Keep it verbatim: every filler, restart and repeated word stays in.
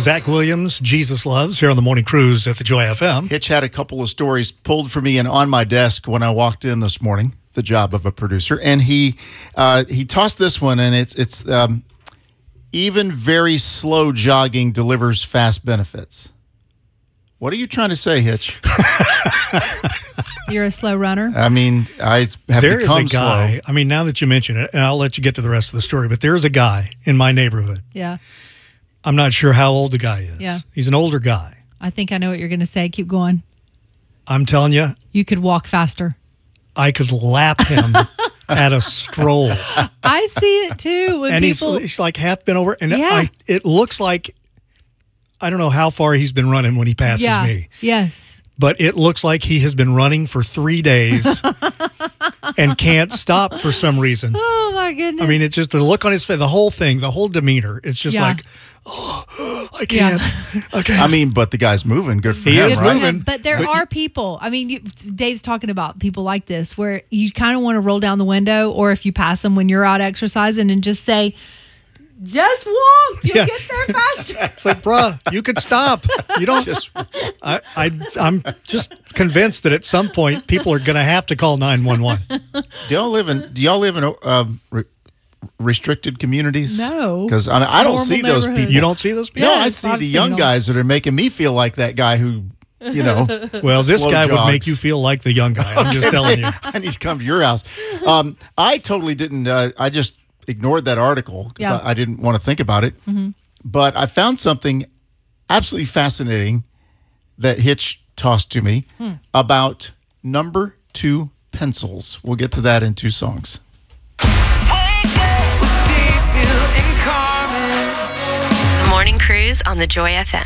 Zach Williams, Jesus Loves, here on the Morning Cruise at the Joy F M. Hitch had a couple of stories pulled for me and on my desk when I walked in this morning, the job of a producer, and he uh, he tossed this one, and it's it's um, even very slow jogging delivers fast benefits. What are you trying to say, Hitch? You're a slow runner? I mean, I have There is become a guy, slow. I mean, now that you mention it, and I'll let you get to the rest of the story, but there is a guy in my neighborhood. Yeah. I'm not sure how old the guy is. Yeah. He's an older guy. I think I know what you're going to say. Keep going. I'm telling you, You could walk faster. I could lap him at a stroll. I see it too. When And he's, people, he's like half been over. And Yeah. I, it looks like, I don't know how far he's been running when he passes yeah. me. Yes. But it looks like he has been running for three days and can't stop for some reason. Oh my goodness. I mean, it's just the look on his face, the whole thing, the whole demeanor. It's just Yeah. like, oh, I can't. I can't. I mean, but the guy's moving. Good for He him, is right? moving. But there But are you- people. I mean, you, Dave's talking about people like this where you kind of want to roll down the window, or if you pass them when you're out exercising, and just say, "Just walk. You'll Yeah. get there faster." It's like, bruh, you could stop. You don't Just I, I, I'm just convinced that at some point people are going to have to call nine one one. do y'all live in? Do y'all live in um, re- restricted communities? No. because I mean, I don't Normal see those neighborhood. people. You don't see those people? No, I Yes, see I've the seen young them. guys that are making me feel like that guy who, you know. Well, this slow guy would jogs. make you feel like the young guy. I'm just telling you. I need to come to your house. Um, I totally didn't. Uh, I just ignored that article because Yeah. I, I didn't want to think about it. Mm-hmm. But I found something absolutely fascinating that Hitch tossed to me Hmm. about number two pencils. We'll get to that in two songs. The Morning Cruise on the Joy F M.